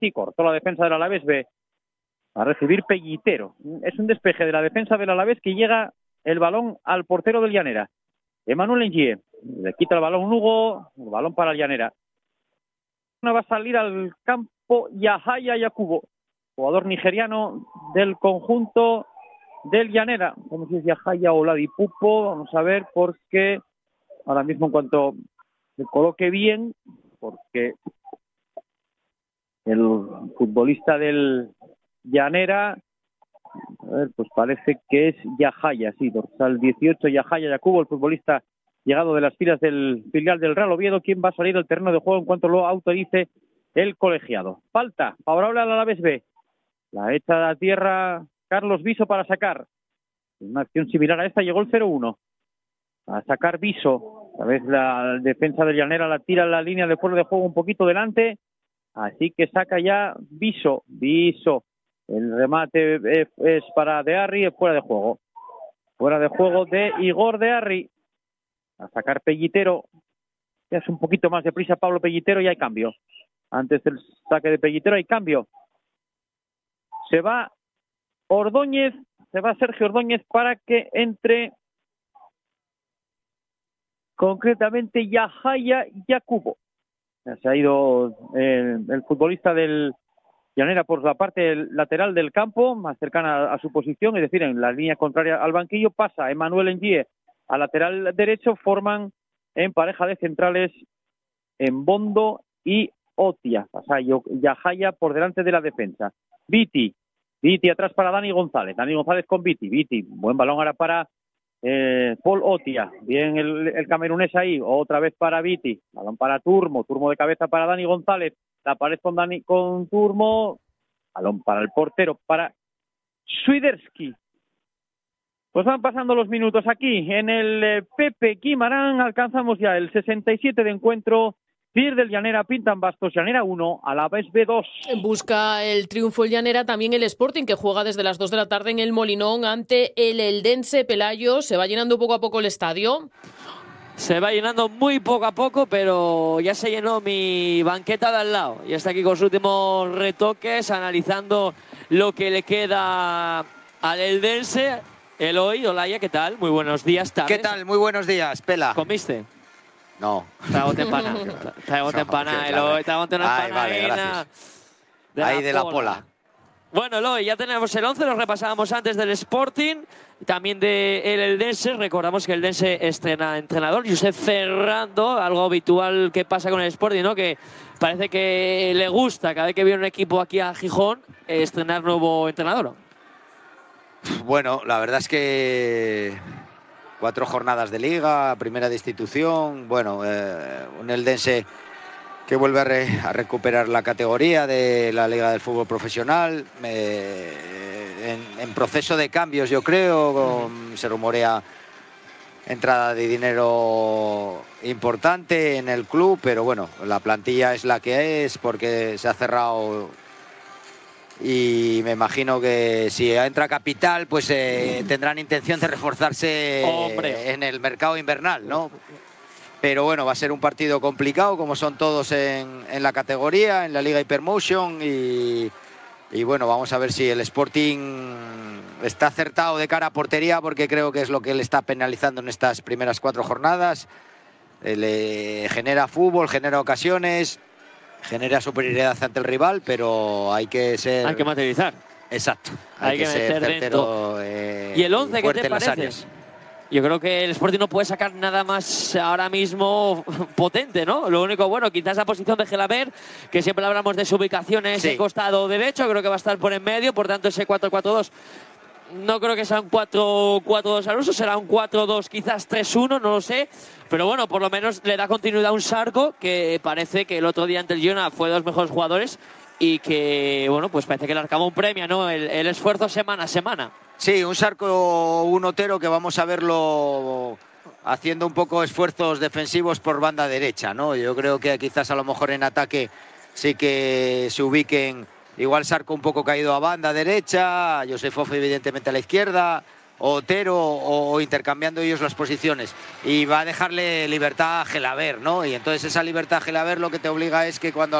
y cortó la defensa del Alavés B. A recibir Pellitero. Es un despeje de la defensa del Alavés que llega el balón al portero del Llanera. Emmanuel Engie. Le quita el balón Lugo, el balón para el Llanera. Va a salir al campo Yahaya Yakubo, jugador nigeriano del conjunto del Llanera. No sé si es Yahaya o Ladipupo, vamos a ver, porque ahora mismo en cuanto se coloque bien, porque el futbolista del Llanera, a ver, pues parece que es Yahaya, sí, dorsal 18, Yahaya Yakubo, el futbolista llegado de las filas del filial del Real Oviedo, quien va a salir al terreno de juego en cuanto lo autorice el colegiado. Falta favorable al Alavés B. La echa a tierra Carlos Viso para sacar. En una acción similar a esta llegó el 0-1. A sacar Viso. A vez la defensa del Llanera la tira en la línea de fuera de juego un poquito delante. Así que saca ya Viso. Viso. El remate es para De Arri, es fuera de juego. Fuera de juego de Igor De Arri. A sacar Pellitero. Ya es un poquito más deprisa Pablo Pellitero y hay cambio. Antes del saque de Pellitero hay cambio. Se va Ordóñez, se va Sergio Ordóñez para que entre concretamente Yahaya Yakubo. Ya se ha ido el futbolista del Llanera por la parte lateral del campo, más cercana a su posición, es decir, en la línea contraria al banquillo. Pasa Emmanuel Engie al lateral derecho, forman en pareja de centrales en Bondo y Otia. Pasa Yahaya por delante de la defensa. Viti atrás para Dani González con Viti, buen balón ahora para Paul Otia, bien el camerunés ahí, otra vez para Viti, balón para Turmo de cabeza para Dani González, la pared con Turmo, balón para el portero, para Swiderski. Pues van pasando los minutos aquí en el Pepe Guimarán, alcanzamos ya el 67 de encuentro. Pierde el Llanera, pintan Bastos, Llanera 1, Alavés B 2. Busca el triunfo el Llanera, también el Sporting, que juega desde las 2 de la tarde en el Molinón ante el Eldense. Pelayo, ¿se va llenando poco a poco el estadio? Se va llenando muy poco a poco, pero ya se llenó mi banqueta de al lado. Y está aquí con sus últimos retoques, analizando lo que le queda al Eldense. Eloy, Olaya, ¿qué tal? Muy buenos días, tardes. ¿Qué tal? Muy buenos días, Pela. ¿Comiste? No. Traigo empana, Eloy, traigo una empanada. Vale, gracias. Ahí de la pola. Bueno, Eloy, ya tenemos el 11, lo repasábamos antes del Sporting, también del Eldense. Recordamos que el Eldense estrena entrenador, Josep Ferrando, algo habitual que pasa con el Sporting, ¿no? Que parece que le gusta cada vez que viene un equipo aquí a Gijón estrenar nuevo entrenador. Bueno, la verdad es que 4 jornadas de liga, primera de institución, bueno, un Eldense que vuelve a recuperar la categoría de la Liga del Fútbol Profesional, en proceso de cambios, yo creo. Se rumorea entrada de dinero importante en el club, pero bueno, la plantilla es la que es porque se ha cerrado. Y me imagino que si entra capital, pues tendrán intención de reforzarse en el mercado invernal, ¿no? Pero bueno, va a ser un partido complicado, como son todos en la categoría, en la Liga Hypermotion. Y bueno, vamos a ver si el Sporting está acertado de cara a portería, porque creo que es lo que le está penalizando en estas primeras 4 jornadas. Le genera fútbol, genera ocasiones, genera superioridad ante el rival, pero hay que materializar. Exacto. Hay que ser certero. ¿Y el 11 qué te parece? Yo creo que el Sporting no puede sacar nada más ahora mismo potente, ¿no? Lo único bueno, quizás la posición de Gelabert, que siempre hablamos de su ubicación en ese costado derecho, creo que va a estar por en medio, por tanto ese 4-4-2 no creo que sea un 4-4-2 al uso, será un 4-2, quizás 3-1, no lo sé. Pero bueno, por lo menos le da continuidad a un Sarco que parece que el otro día ante el Girona fue de los mejores jugadores y que, bueno, pues parece que le arcaba un premio, ¿no? El esfuerzo semana a semana. Sí, un Sarco, un Otero que vamos a verlo haciendo un poco esfuerzos defensivos por banda derecha, ¿no? Yo creo que quizás a lo mejor en ataque sí que se ubiquen. Igual Sarco un poco caído a banda derecha, Josefov evidentemente a la izquierda, Otero o intercambiando ellos las posiciones. Y va a dejarle libertad a Gelabert, ¿no? Y entonces esa libertad a Gelabert lo que te obliga es que cuando